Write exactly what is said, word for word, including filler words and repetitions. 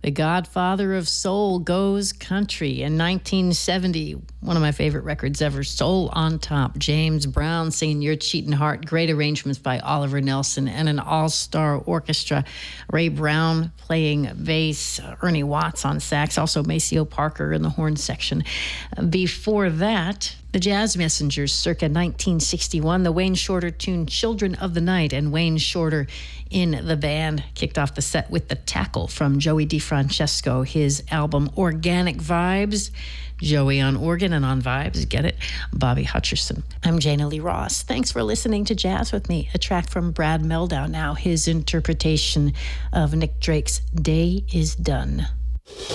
The Godfather of Soul Goes Country. In nineteen seventy, one of my favorite records ever, Soul on Top. James Brown singing Your Cheatin' Heart. Great arrangements by Oliver Nelson and an all-star orchestra. Ray Brown playing bass, Ernie Watts on sax, also Maceo Parker in the horn section. Before that, the Jazz Messengers, circa nineteen sixty-one, the Wayne Shorter tune Children of the Night, and Wayne Shorter in the band kicked off the set with The Tackle from Joey DeFrancesco, his album Organic Vibes. Joey on organ and on vibes, get it? Bobby Hutcherson. I'm Jana Lee Ross. Thanks for listening to Jazz With Me, a track from Brad Mehldau now, his interpretation of Nick Drake's Day Is Done.